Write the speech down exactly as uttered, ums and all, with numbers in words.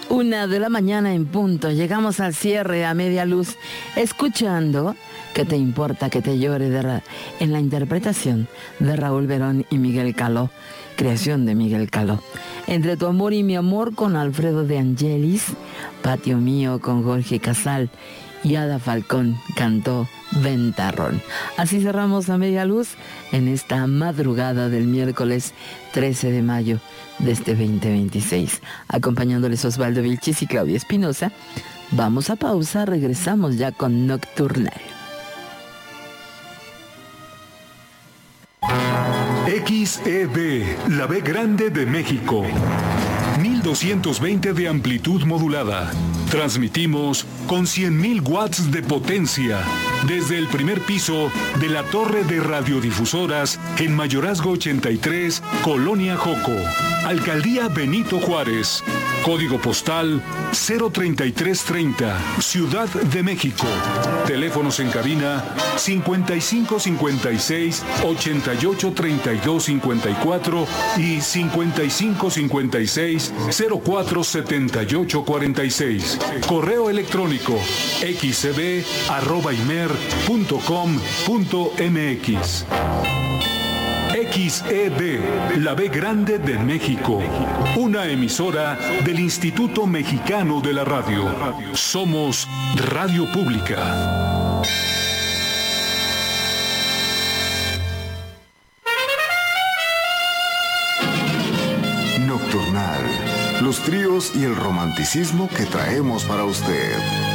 Una de la mañana en punto. Llegamos al cierre a media luz, escuchando ¿Qué te importa que te llore? De Ra- en la interpretación de Raúl Verón y Miguel Caló, creación de Miguel Caló. Entre tu amor y mi amor con Alfredo de Angelis, Patio mío con Jorge Casal y Ada Falcón cantó Ventarrón. Así cerramos a media luz en esta madrugada del miércoles trece de mayo de este veinte veintiséis. Acompañándoles Osvaldo Vilchis y Claudia Espinosa. Vamos a pausa, regresamos ya con Nocturnal. X E B, la B grande de México. mil doscientos veinte de amplitud modulada. Transmitimos con cien mil watts de potencia desde el primer piso de la torre de radiodifusoras en Mayorazgo ochenta y tres, Colonia Joco, Alcaldía Benito Juárez. Código postal cero treinta y tres treinta, Ciudad de México. Teléfonos en cabina cincuenta y cinco cincuenta y seis, ochenta y ocho treinta y dos cincuenta y cuatro y cincuenta y cinco cincuenta y seis, cero cuatro setenta y ocho cuarenta y seis. Correo electrónico xcb arroba imer punto com punto mx. X E B, la B grande de México. Una emisora del Instituto Mexicano de la Radio. Somos Radio Pública. Nocturnal. Los tríos y el romanticismo que traemos para usted.